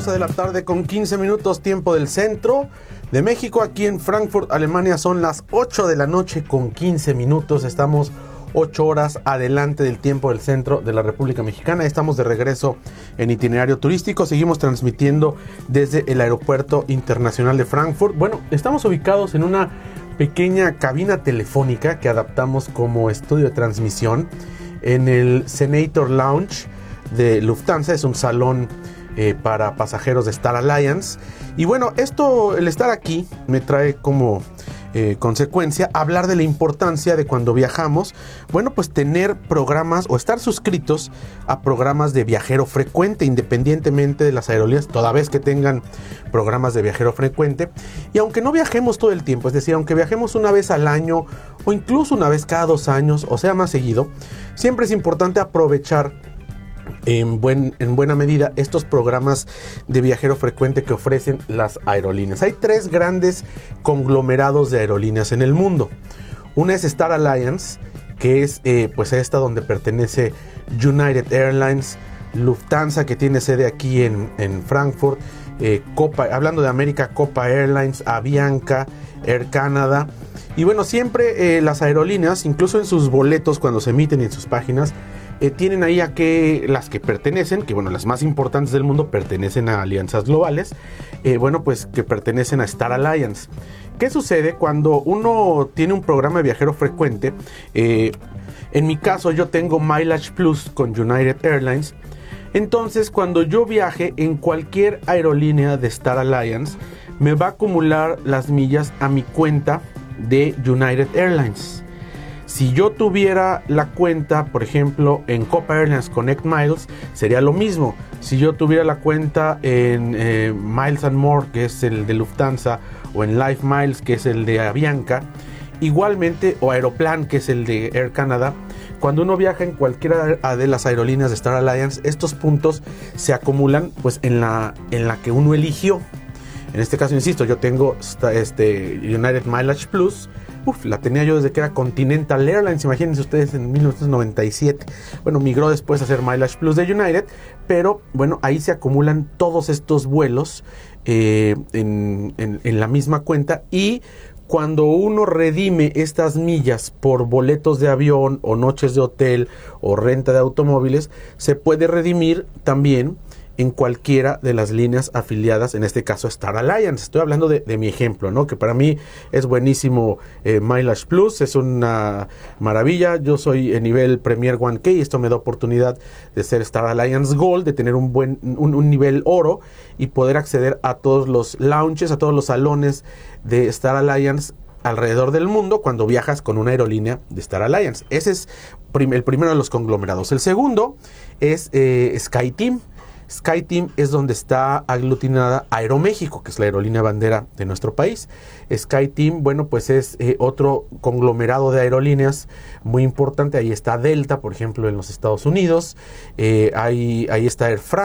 12 de la tarde con 15 minutos, tiempo del centro de México. Aquí en Frankfurt, Alemania, son las 8 de la noche con 15 minutos. Estamos 8 horas adelante del tiempo del centro de la República Mexicana. Estamos de regreso en itinerario turístico. Seguimos transmitiendo desde el Aeropuerto Internacional de Frankfurt. Bueno, estamos ubicados en una pequeña cabina telefónica que adaptamos como estudio de transmisión en el Senator Lounge de Lufthansa. Es un salón para pasajeros de Star Alliance. Y bueno, el estar aquí me trae como consecuencia hablar de la importancia de cuando viajamos, bueno, pues tener programas o estar suscritos a programas de viajero frecuente, independientemente de las aerolíneas, toda vez que tengan programas de viajero frecuente. Y aunque no viajemos todo el tiempo, es decir, aunque viajemos una vez al año o incluso una vez cada 2 años, o sea, más seguido, siempre es importante aprovechar en buena medida estos programas de viajero frecuente que ofrecen las aerolíneas. Hay 3 grandes conglomerados de aerolíneas en el mundo. Una es Star Alliance, que es pues esta donde pertenece United Airlines, Lufthansa, que tiene sede aquí en Frankfurt, hablando de América, Copa Airlines, Avianca, Air Canada. Y bueno, siempre las aerolíneas, incluso en sus boletos cuando se emiten y en sus páginas, tienen ahí las que pertenecen, que bueno, las más importantes del mundo pertenecen a alianzas globales, bueno, pues que pertenecen a Star Alliance. ¿Qué sucede cuando uno tiene un programa de viajero frecuente? En mi caso, yo tengo Mileage Plus con United Airlines. Entonces, cuando yo viaje en cualquier aerolínea de Star Alliance, me va a acumular las millas a mi cuenta de United Airlines. Si yo tuviera la cuenta, por ejemplo, en Copa Airlines Connect Miles, sería lo mismo. Si yo tuviera la cuenta en Miles & More, que es el de Lufthansa, o en Life Miles, que es el de Avianca, igualmente, o Aeroplan, que es el de Air Canada, cuando uno viaja en cualquiera de las aerolíneas de Star Alliance, estos puntos se acumulan pues en la que uno eligió. En este caso, insisto, yo tengo United Mileage Plus. La tenía yo desde que era Continental Airlines, imagínense ustedes, en 1997. Bueno, migró después a ser Mileage Plus de United, pero bueno, ahí se acumulan todos estos vuelos en la misma cuenta. Y cuando uno redime estas millas por boletos de avión o noches de hotel o renta de automóviles, se puede redimir también en cualquiera de las líneas afiliadas, en este caso Star Alliance. Estoy hablando de mi ejemplo, ¿no? Que para mí es buenísimo. Mileage Plus es una maravilla. Yo soy en nivel Premier 1K y esto me da oportunidad de ser Star Alliance Gold, de tener un nivel oro y poder acceder a todos los lounges, a todos los salones de Star Alliance alrededor del mundo cuando viajas con una aerolínea de Star Alliance. Ese es el primero de los conglomerados. El segundo es SkyTeam. SkyTeam es donde está aglutinada Aeroméxico, que es la aerolínea bandera de nuestro país. SkyTeam, bueno, pues es otro conglomerado de aerolíneas muy importante. Ahí está Delta, por ejemplo, en los Estados Unidos. Ahí está Air France.